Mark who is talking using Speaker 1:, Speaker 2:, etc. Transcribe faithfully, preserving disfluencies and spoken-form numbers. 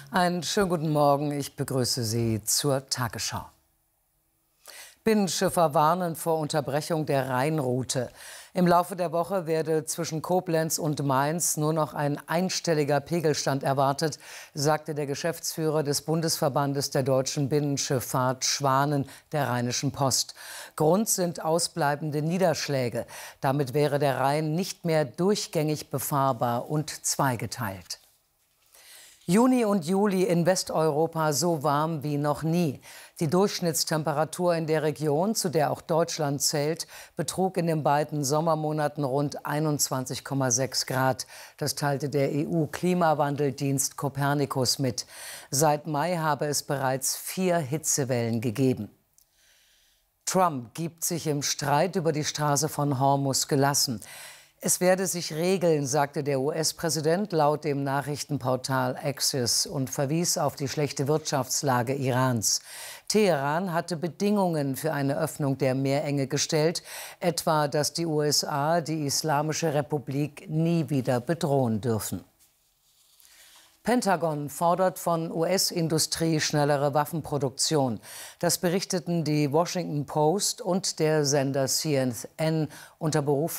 Speaker 1: Einen schönen guten Morgen. Ich begrüße Sie zur Tagesschau. Binnenschiffer warnen vor Unterbrechung der Rheinroute. Im Laufe der Woche werde zwischen Koblenz und Mainz nur noch ein einstelliger Pegelstand erwartet, sagte der Geschäftsführer des Bundesverbandes der deutschen Binnenschifffahrt Schwanen der Rheinischen Post. Grund sind ausbleibende Niederschläge. Damit wäre der Rhein nicht mehr durchgängig befahrbar und zweigeteilt. Juni und Juli in Westeuropa so warm wie noch nie. Die Durchschnittstemperatur in der Region, zu der auch Deutschland zählt, betrug in den beiden Sommermonaten rund einundzwanzig Komma sechs Grad. Das teilte der E U-Klimawandeldienst Copernicus mit. Seit Mai habe es bereits vier Hitzewellen gegeben. Trump gibt sich im Streit über die Straße von Hormuz gelassen. Es werde sich regeln, sagte der U S-Präsident laut dem Nachrichtenportal Axios und verwies auf die schlechte Wirtschaftslage Irans. Teheran hatte Bedingungen für eine Öffnung der Meerenge gestellt, etwa, dass die U S A die Islamische Republik nie wieder bedrohen dürfen. Pentagon fordert von U S-Industrie schnellere Waffenproduktion. Das berichteten die Washington Post und der Sender C N N unter Berufung